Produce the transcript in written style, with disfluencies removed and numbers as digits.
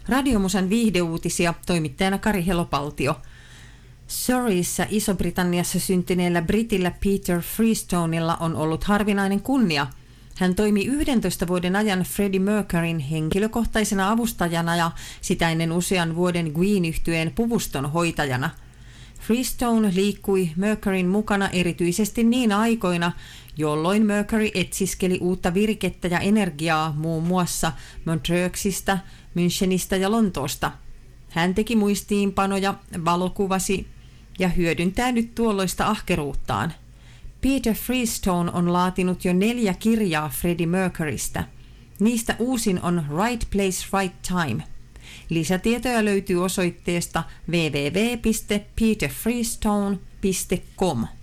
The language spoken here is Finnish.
Radiomusan viihdeuutisia, toimittajana Kari Helopaltio. Surreyssä Iso-Britanniassa syntyneellä britillä Peter Freestonella on ollut harvinainen kunnia. Hän toimi 11 vuoden ajan Freddie Mercuryn henkilökohtaisena avustajana ja sitä ennen usean vuoden Queen-yhtyeen puvuston hoitajana. Freestone liikkui Mercuryn mukana erityisesti niin aikoina, jolloin Mercury etsiskeli uutta virkettä ja energiaa muun muassa Montreuxista, Münchenistä ja Lontoosta. Hän teki muistiinpanoja, valokuvasi ja hyödyntää nyt tuolloista ahkeruuttaan. Peter Freestone on laatinut jo 4 kirjaa Freddie Mercurystä. Niistä uusin on Right Place, Right Time. Lisätietoja löytyy osoitteesta www.peterfreestone.com.